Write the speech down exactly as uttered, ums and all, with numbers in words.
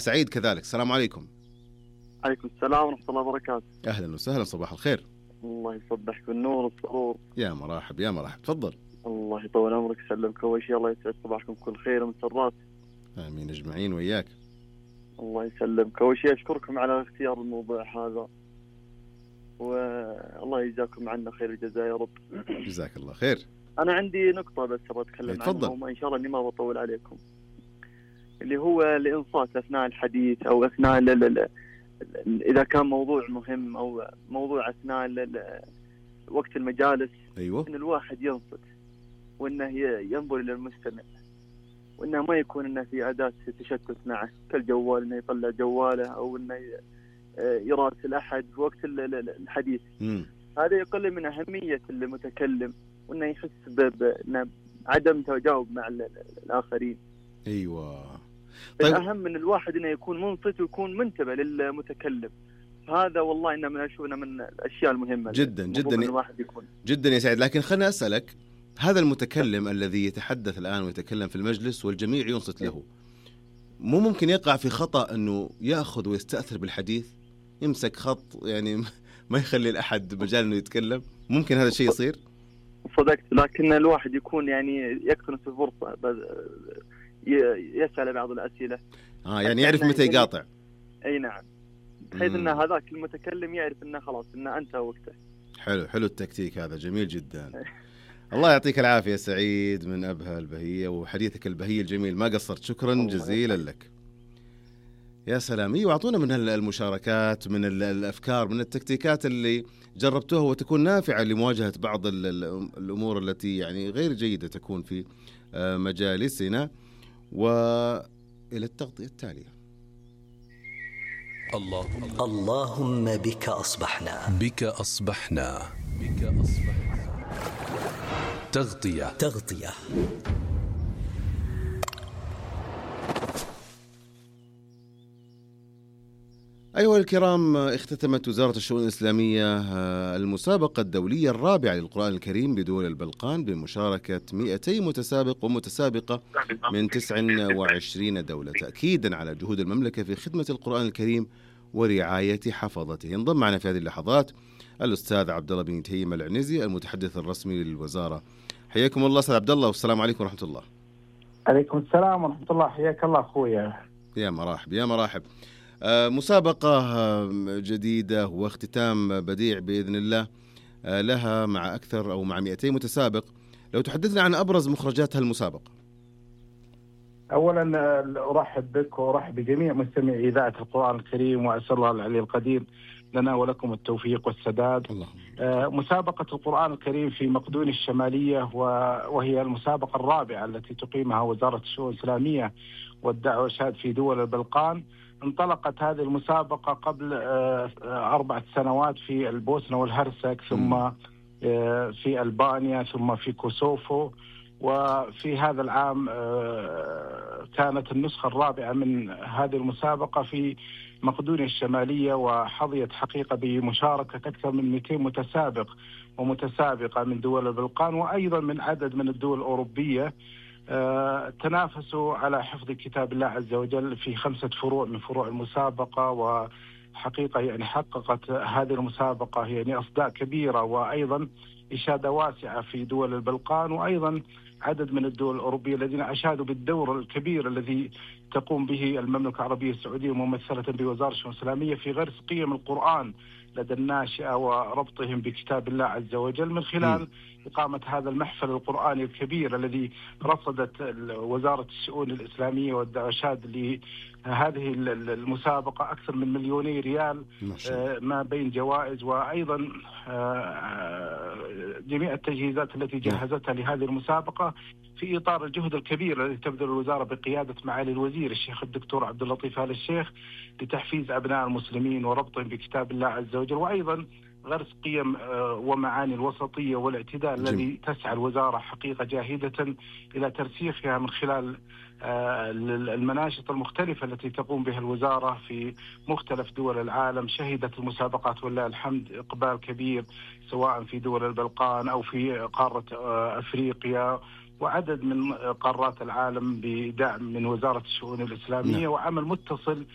سعيد كذلك. السلام عليكم. عليكم السلام ورحمة الله وبركاته. أهلا وسهلا، صباح الخير. الله يصبحك بالنور والسرور. يا مرحب يا مرحب، تفضل. الله يطول عمرك ويسلمك. أول شيء الله يسعد صباحكم بكل خير ومسرات. آمين أجمعين وإياك. الله يسلمك. أول شيء أشكركم على اختيار الموضوع هذا، والله يجزاكم عنا خير الجزاء يا رب. جزاك الله خير. أنا عندي نقطة بس أبغى أتكلم عنها، وما إن شاء الله إني ما بطول عليكم، اللي هو الإنصات أثناء الحديث أو أثناء ل ل ل إذا كان موضوع مهم أو موضوع أثناء ل وقت المجالس. أيوة. إن الواحد ينصت وإنه ينظر إلى المستمع، وإنه ما يكون إنه في أداة تشتت معه كالجوال، إنه يطلع جواله أو إنه يراسل أحد في وقت الحديث. م. هذا يقلل من أهمية المتكلم، وإنه يحس بعدم تجاوب مع الآخرين. أيوة. طيب. الأهم من الواحد إنه يكون منصت ويكون منتبه للمتكلم. هذا والله إنه من أشوفنا من الأشياء المهمة جدا جدا الواحد يكون. جدا يا سعيد. لكن خلنا أسألك، هذا المتكلم الذي يتحدث الآن ويتكلم في المجلس والجميع ينصت له، مو ممكن يقع في خطأ أنه يأخذ ويستأثر بالحديث، يمسك خط يعني ما يخلي الأحد مجال أنه يتكلم؟ ممكن هذا الشيء يصير؟ صدقت، لكن الواحد يكون يعني يقتنص الفرصة، يسأل بعض الأسئلة. آه يعني يعرف متى يقاطع. أي نعم، بحيث أن هذاك المتكلم يعرف أنه خلاص أنه أنت وقته. حلو حلو التكتيك هذا، جميل جدا. الله يعطيك العافية سعيد من أبها البهية، وحديثك البهي الجميل، ما قصرت، شكرا جزيلا لك. يا سلامي. واعطونا من المشاركات، من الأفكار، من التكتيكات اللي جربتوها وتكون نافعة لمواجهة بعض الأمور التي يعني غير جيدة تكون في مجالسنا. وإلى التغطية التالية. اللهم اللهم بك أصبحنا بك أصبحنا بك أصبحنا تغطية تغطية أيها الكرام، اختتمت وزارة الشؤون الإسلامية المسابقة الدولية الرابعة للقرآن الكريم بدول البلقان بمشاركة مئتي متسابق ومتسابقة من تسع وعشرين دولة، تأكيدا على جهود المملكة في خدمة القرآن الكريم ورعاية حفظته. ينضم معنا في هذه اللحظات الأستاذ عبد الله بن تيم العنزي، المتحدث الرسمي للوزارة. حياكم الله أستاذ عبد الله، والسلام عليكم ورحمة الله. عليكم السلام ورحمة الله. حياك الله أخويا. يا مراحب يا مراحب. مسابقة جديدة واختتام بديع بإذن الله لها مع أكثر أو مع مئتين متسابق. لو تحدثنا عن أبرز مخرجات هالمسابقة. أولا أرحب بك وأرحب بجميع مستمعي إذاعة القرآن الكريم، وأسأل الله العلي القدير لنا ولكم التوفيق والسداد. الله. مسابقة القرآن الكريم في مقدوني الشمالية، وهي المسابقة الرابعة التي تقيمها وزارة الشؤون الإسلامية والدعوة والإرشاد في دول البلقان. انطلقت هذه المسابقة قبل أربعة سنوات في البوسنة والهرسك، ثم في ألبانيا، ثم في كوسوفو، وفي هذا العام كانت النسخة الرابعة من هذه المسابقة في مقدونيا الشمالية، وحظيت حقيقة بمشاركة أكثر من مئتين متسابق ومتسابقة من دول البلقان، وأيضا من عدد من الدول الأوروبية. آه، تنافسوا على حفظ كتاب الله عز وجل في خمسة فروع من فروع المسابقة، وحقيقة يعني حققت هذه المسابقة يعني أصداء كبيرة، وأيضا إشادة واسعة في دول البلقان، وأيضا عدد من الدول الأوروبية الذين أشادوا بالدور الكبير الذي تقوم به المملكة العربية السعودية ممثلة بوزارة الشؤون الإسلامية في غرس قيم القرآن لدى الناشئة وربطهم بكتاب الله عز وجل من خلال م. إقامة هذا المحفل القرآني الكبير الذي رصدت وزارة الشؤون الإسلامية والدعوة والإرشاد لهذه المسابقة أكثر من مليوني ريال ما بين جوائز، وأيضا جميع التجهيزات التي جهزتها لهذه المسابقة في إطار الجهد الكبير الذي تبذل الوزارة بقيادة معالي الوزير الشيخ الدكتور عبد اللطيف آل الشيخ لتحفيز أبناء المسلمين وربطهم بكتاب الله عز وجل، وأيضا غرس قيم ومعاني الوسطية والاعتدال الذي تسعى الوزارة حقيقة جاهدة إلى ترسيخها من خلال المناشط المختلفة التي تقوم بها الوزارة في مختلف دول العالم. شهدت المسابقات والله الحمد إقبال كبير سواء في دول البلقان أو في قارة أفريقيا وعدد من قارات العالم بدعم من وزارة الشؤون الإسلامية، وعمل متصل